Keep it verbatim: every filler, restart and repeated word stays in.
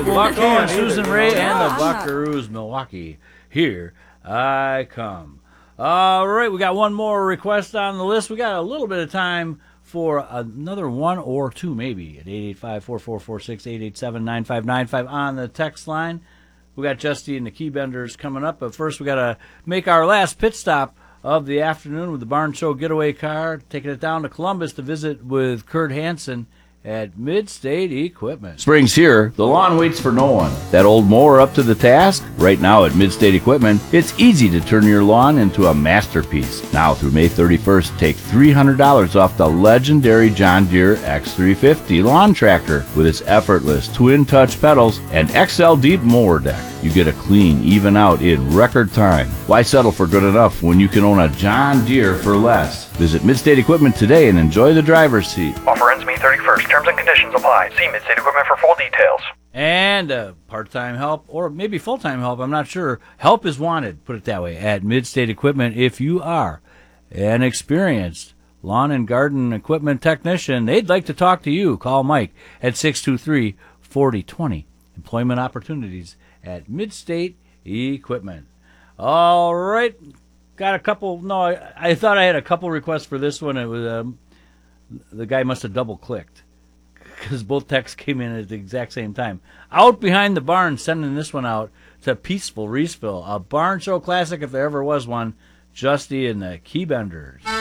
right, Bucko and Susan Ray and the Buckaroos, Milwaukee. Here I come. All right, we got one more request on the list. We got a little bit of time for another one or two, maybe, at eight eight five, four four four six, eight eight seven, nine five nine five on the text line. We got Justy and the Keybenders coming up, but first we got to make our last pit stop of the afternoon with the Barn Show getaway car, taking it down to Columbus to visit with Kurt Hansen at Mid-State Equipment. Spring's here. The lawn waits for no one. That old mower up to the task? Right now at Mid-State Equipment, it's easy to turn your lawn into a masterpiece. Now through May thirty-first, take three hundred dollars off the legendary John Deere X three fifty lawn tractor with its effortless twin-touch pedals and X L deep mower deck. You get a clean, even out in record time. Why settle for good enough when you can own a John Deere for less? Visit Mid-State Equipment today and enjoy the driver's seat. Offer ends May thirty-first. Terms and conditions apply. See Mid-State Equipment for full details. And uh, part-time help, or maybe full-time help, I'm not sure. Help is wanted, put it that way, at Mid-State Equipment. If you are an experienced lawn and garden equipment technician, they'd like to talk to you. Call Mike at six two three, four zero two zero. Employment opportunities at Mid-State Equipment. All right. Got a couple. No, I, I thought I had a couple requests for this one. It was um, the guy must have double-clicked because both texts came in at the exact same time. Out Behind the Barn, sending this one out to Peaceful Reeseville. A Barn Show classic if there ever was one. Justy and the Keybenders.